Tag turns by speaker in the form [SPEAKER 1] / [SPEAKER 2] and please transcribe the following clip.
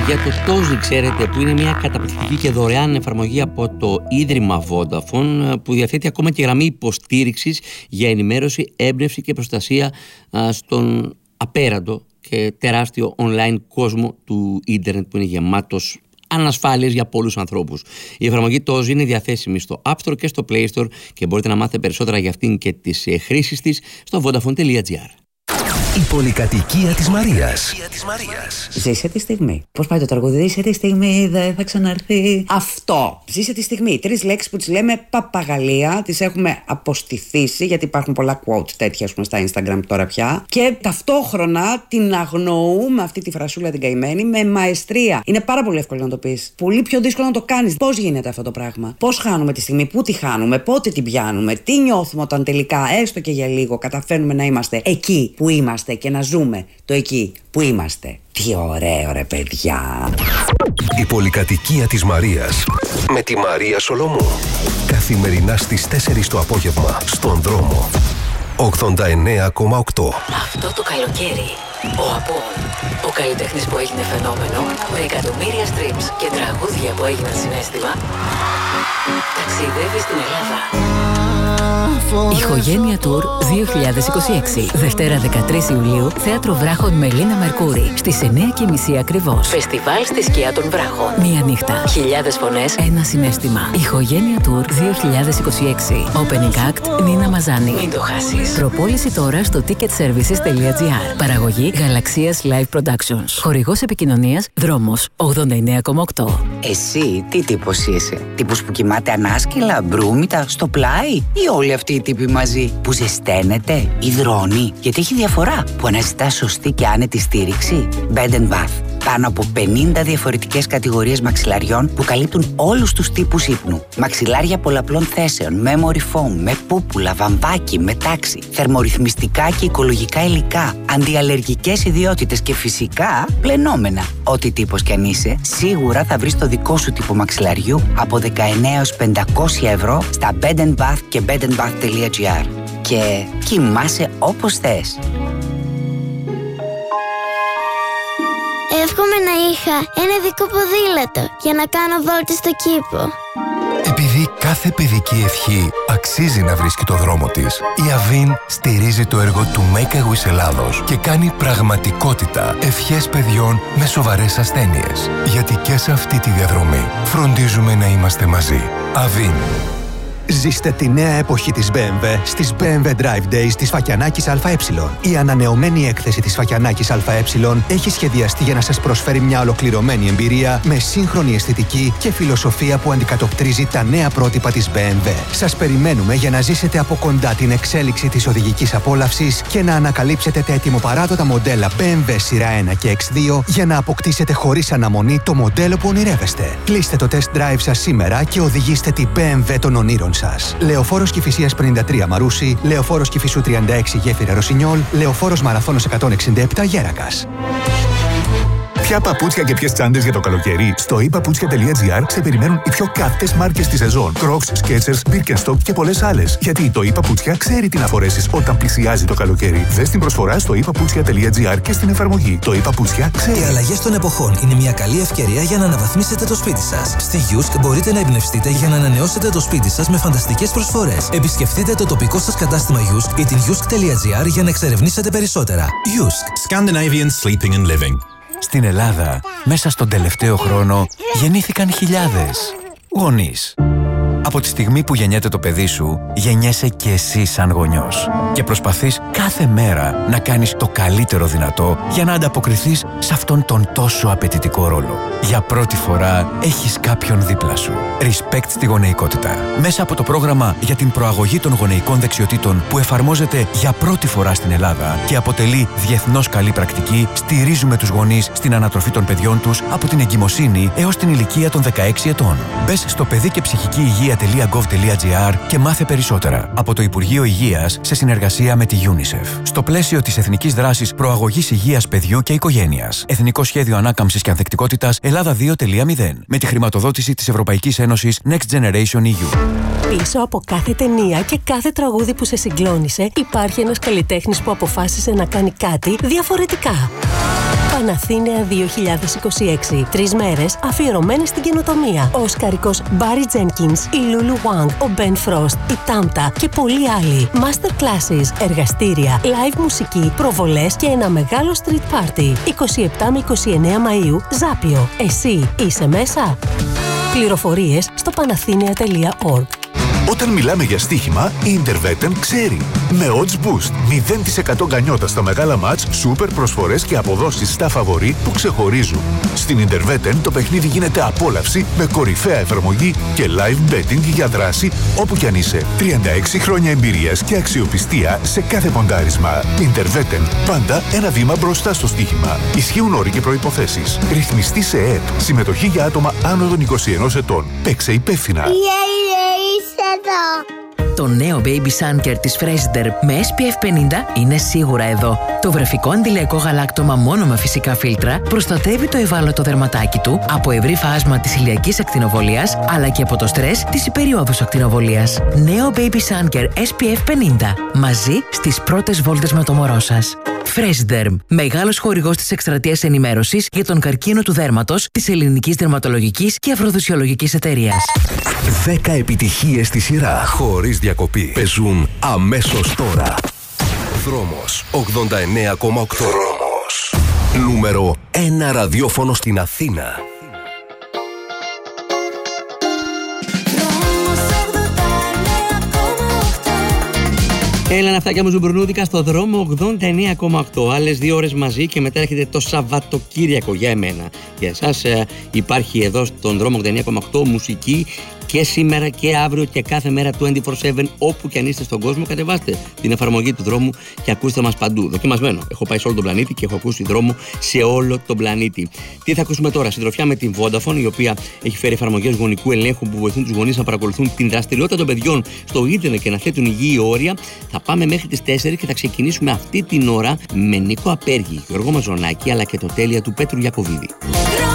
[SPEAKER 1] Για το Tozi, ξέρετε, που είναι μια καταπληκτική και δωρεάν εφαρμογή από το Ίδρυμα Vodafone, που διαθέτει ακόμα και γραμμή υποστήριξης για ενημέρωση, έμπνευση και προστασία στον απέραντο και τεράστιο online κόσμο του ίντερνετ, που είναι γεμάτος ανασφάλειες για πολλούς ανθρώπους. Η εφαρμογή Tozi είναι διαθέσιμη στο App Store και στο Play Store και μπορείτε να μάθετε περισσότερα για αυτήν και τις χρήσεις της στο vodafone.gr.
[SPEAKER 2] Η πολυκατοικία της Μαρίας.
[SPEAKER 3] Ζήσε τη στιγμή. Πώς πάει το τραγούδι? Ζήσε τη στιγμή, δεν θα ξαναρθεί. Αυτό. Ζήσε τη στιγμή. 3 λέξεις που τις λέμε παπαγαλία. Τις έχουμε αποστηθήσει, γιατί υπάρχουν πολλά quote τέτοια, ας πούμε, στα Instagram τώρα πια. Και ταυτόχρονα την αγνοούμε αυτή τη φρασούλα την καημένη με μαεστρία. Είναι πάρα πολύ εύκολο να το πεις. Πολύ πιο δύσκολο να το κάνεις. Πώς γίνεται αυτό το πράγμα? Πώς χάνουμε τη στιγμή? Πού τη χάνουμε? Πότε την πιάνουμε? Τι νιώθουμε όταν τελικά, έστω και για λίγο, καταφέρνουμε να είμαστε εκεί που είμαστε και να ζούμε το εκεί που είμαστε? Τι ωραίο, ρε παιδιά.
[SPEAKER 2] Η πολυκατοικία της Μαρίας με τη Μαρία Σολομού. Καθημερινά στις 4 το απόγευμα στον δρόμο. 89,8.
[SPEAKER 4] Αυτό το καλοκαίρι, ο Απόν, ο καλλιτέχνης που έγινε φαινόμενο, με εκατομμύρια streams και τραγούδια που έγιναν συναίσθημα, ταξιδεύει στην Ελλάδα.
[SPEAKER 5] Ηχογένεια Tour 2026. Δευτέρα 13 Ιουλίου, Θέατρο Βράχων Μελίνα Μερκούρη. Στις 9:30 ακριβώς.
[SPEAKER 4] Φεστιβάλ στη σκιά των Βράχων.
[SPEAKER 5] Μία νύχτα.
[SPEAKER 4] Χιλιάδες φωνές.
[SPEAKER 5] Ένα συναίσθημα. Ηχογένεια Tour 2026. Opening Act Νίνα Μαζάνη.
[SPEAKER 4] Μην το χάσεις.
[SPEAKER 5] Προπόληση τώρα στο ticketservices.gr. Παραγωγή Γαλαξίας Live Productions. Χορηγός επικοινωνίας Δρόμος 89,8.
[SPEAKER 3] Εσύ τι τύπος είσαι? Τύπος που κοιμάται ανάσκελα, μπρούμητα, στο πλάι? Ή όλοι αυτοί οι τύποι μαζί που ζεσταίνεται, υδρώνει? Γιατί έχει διαφορά που αναζητά σωστή και άνετη στήριξη. Bed & Bath. Πάνω από 50 διαφορετικές κατηγορίες μαξιλαριών που καλύπτουν όλους τους τύπους ύπνου. Μαξιλάρια πολλαπλών θέσεων, memory foam, με πούπουλα, βαμβάκι, με τάξη, θερμορυθμιστικά και οικολογικά υλικά, αντιαλλεργικές ιδιότητες και φυσικά πλενόμενα. Ό,τι τύπος κι αν είσαι, σίγουρα θα βρεις το δικό σου τύπο μαξιλαριού από 19 έως 500 ευρώ στα Bed & Bath και bedandbath.gr. Και κοιμάσαι όπως θες.
[SPEAKER 6] Εύχομαι να είχα ένα ειδικό ποδήλατο για να κάνω βόλτες στο κήπο.
[SPEAKER 7] Επειδή κάθε παιδική ευχή αξίζει να βρίσκει το δρόμο της, η Αβίν στηρίζει το έργο του Make a Wish Ελλάδος και κάνει πραγματικότητα ευχές παιδιών με σοβαρές ασθένειες. Γιατί και σε αυτή τη διαδρομή φροντίζουμε να είμαστε μαζί. Αβίν.
[SPEAKER 8] Ζήστε τη νέα εποχή της BMW στις BMW Drive Days της Φακιανάκης ΑΕ. Η ανανεωμένη έκθεση της Φακιανάκης ΑΕ έχει σχεδιαστεί για να σας προσφέρει μια ολοκληρωμένη εμπειρία με σύγχρονη αισθητική και φιλοσοφία που αντικατοπτρίζει τα νέα πρότυπα της BMW. Σας περιμένουμε για να ζήσετε από κοντά την εξέλιξη της οδηγικής απόλαυσης και να ανακαλύψετε τα ετοιμοπαράδοτα μοντέλα BMW σειρά 1 και X2 για να αποκτήσετε χωρίς αναμονή το μοντέλο που ονειρεύεστε. Κλείστε το test drive σας σήμερα και οδηγήστε την BMW των ονείρων σας. Λεωφόρος Κηφισίας 53 Μαρούσι, Λεωφόρος Κηφισού 36 Γέφυρα Ρωσινιόλ, Λεωφόρος Μαραθώνος 167 Γέρακας.
[SPEAKER 9] Ποια παπούτσια και ποιες τσάντες για το καλοκαίρι? Στο ePaputsια.gr σε περιμένουν οι πιο καυτές μάρκες της σεζόν. Crocs, Skechers, Birkenstock και πολλές άλλες. Γιατί το ePaputsια ξέρει τι να φορέσεις όταν πλησιάζει το καλοκαίρι. Δες την προσφορά στο ePaputsια.gr και στην εφαρμογή. Το ePaputsια ξέρει.
[SPEAKER 10] Οι αλλαγές των εποχών είναι μια καλή ευκαιρία για να αναβαθμίσετε το σπίτι σας. Στη Yusk μπορείτε να εμπνευστείτε για να ανανεώσετε το σπίτι σας με φανταστικές προσφορές. Επισκεφτείτε το τοπικό σας κατάστημα Yusk ή την Yusk.gr για να εξερευνήσετε περισσότερα. Yusk.
[SPEAKER 11] Scandinavian Sleeping and Living.
[SPEAKER 12] Στην Ελλάδα, μέσα στον τελευταίο χρόνο, γεννήθηκαν χιλιάδες γονείς. Από τη στιγμή που γεννιέται το παιδί σου, γεννιέσαι και εσύ σαν γονιός. Και προσπαθείς κάθε μέρα να κάνεις το καλύτερο δυνατό για να ανταποκριθείς σε αυτόν τον τόσο απαιτητικό ρόλο. Για πρώτη φορά έχεις κάποιον δίπλα σου. Respect στη γονεϊκότητα. Μέσα από το πρόγραμμα για την προαγωγή των γονεϊκών δεξιοτήτων που εφαρμόζεται για πρώτη φορά στην Ελλάδα και αποτελεί διεθνώς καλή πρακτική, στηρίζουμε τους γονείς στην ανατροφή των παιδιών τους από την εγκυμοσύνη έως την ηλικία των 16 ετών. Μπες στο παιδί και ψυχική υγεία.gov.gr και μάθε περισσότερα. Από το Υπουργείο Υγείας σε συνεργασία με τη UNICEF. Στο πλαίσιο της Εθνικής Δράσης Προαγωγής Υγείας Παιδιού και Οικογένειας. Εθνικό Σχέδιο Ανάκαμψης και Ανθεκτικότητας Ελλάδα 2.0. Με τη χρηματοδότηση της Ευρωπαϊκής Ένωσης Next Generation EU.
[SPEAKER 13] Πίσω από κάθε ταινία και κάθε τραγούδι που σε συγκλώνησε, υπάρχει ένας καλλιτέχνης που αποφάσισε να κάνει κάτι διαφορετικά. Παναθήναια 2026. 3 μέρες αφιερωμένες στην καινοτομία. Ο Οσκαρικός Μπάρι Τζένκινς, η Λούλου Wang, ο Μπεν Φρόστ, η Τάμτα και πολλοί άλλοι. Master classes, εργαστήρια, live μουσική, προβολές και ένα μεγάλο street party. 27 με 29 Μαΐου, Ζάπιο. Εσύ είσαι μέσα? Πληροφορίες στο panathenia.org.
[SPEAKER 9] Όταν μιλάμε για στοίχημα, η Interveten ξέρει. Με odds boost, 0% γκανιότα στα μεγάλα μάτς, σούπερ προσφορές και αποδόσεις στα φαβορί που ξεχωρίζουν. Στην Interveten το παιχνίδι γίνεται απόλαυση με κορυφαία εφαρμογή και live betting για δράση όπου κι αν είσαι. 36 χρόνια εμπειρίας και αξιοπιστία σε κάθε ποντάρισμα. Interveten, πάντα ένα βήμα μπροστά στο στοίχημα. Ισχύουν όροι και προϋποθέσεις. Ρυθμιστή σε ΕΕΠ. Συμμετοχή για άτομα άνω των 21 ετών. Παίξε υπεύθυνα.
[SPEAKER 11] Το νέο Baby Sunker της Freshder με SPF 50 είναι σίγουρα εδώ. Το βρεφικό αντιλιακό γαλάκτωμα μόνο με φυσικά φίλτρα προστατεύει το ευάλωτο δερματάκι του από ευρύ φάσμα της ηλιακής ακτινοβολίας αλλά και από το στρες της υπεριόδους ακτινοβολίας. Νέο Baby Sunker SPF 50. Μαζί στις πρώτες βόλτες με το μωρό σας. Freshderm, μεγάλος χορηγός της εκστρατείας ενημέρωσης για τον καρκίνο του δέρματος της Ελληνικής Δερματολογικής και Αφροδισιολογικής Εταιρείας.
[SPEAKER 2] 10 επιτυχίες στη σειρά, χωρίς διακοπή, παίζουν αμέσως τώρα. Δρόμος 89,8. Δρόμος. Νούμερο 1 ραδιόφωνο στην Αθήνα.
[SPEAKER 1] Έλα ναυτάκια μου ζουμπουρνούδικα στο δρόμο 89,8. Άλλες 2 ώρες μαζί και μετά έρχεται το Σαββατοκύριακο για εμένα. Για εσάς υπάρχει εδώ στον δρόμο 89,8 μουσική και σήμερα και αύριο και κάθε μέρα 24/7 όπου και αν είστε στον κόσμο. Κατεβάστε την εφαρμογή του δρόμου και ακούστε μας παντού. Δοκιμασμένο. Έχω πάει σε όλο τον πλανήτη και έχω ακούσει δρόμο σε όλο τον πλανήτη. Τι θα ακούσουμε τώρα? Συντροφιά με την Vodafone, η οποία έχει φέρει εφαρμογές γονικού ελέγχου που βοηθούν τους γονείς να παρακολουθούν την δραστηριότητα των παιδιών στο ίντερνετ και να θέτουν υγιή όρια. Θα πάμε μέχρι τις 4 και θα ξεκινήσουμε αυτή την ώρα με Νίκο Απέργη, Γιώργο Μαζονάκη αλλά και το τέλεια του Πέτρου Γιακοβίδη.